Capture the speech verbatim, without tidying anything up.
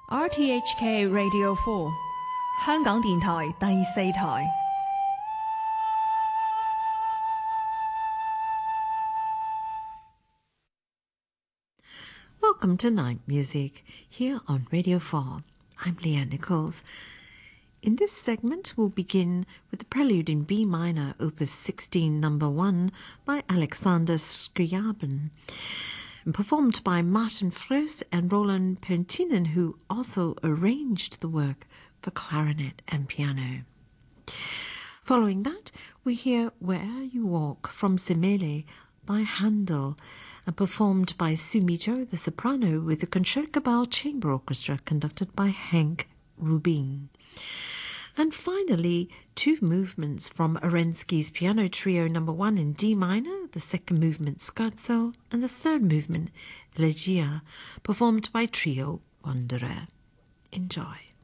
R T H K Radio four 香港電台第四台。 Welcome to Night Music here on Radio four. I'm Leah Nichols. In this segment, we'll begin with the Prelude in B minor, Opus sixteen, number one, by Alexander Scriabin, performed by Martin Fröst and Roland Pentinen, who also arranged the work for clarinet and piano. Following that, we hear Where You Walk from Semele by Handel, and performed by Sumi Jo, the soprano, with the Concertgebouw Chamber Orchestra conducted by Henk Rubin. And finally, two movements from Arensky's Piano Trio number one in D minor, the second movement Scherzo, and the third movement Elegia, performed by Trio Wanderer. Enjoy.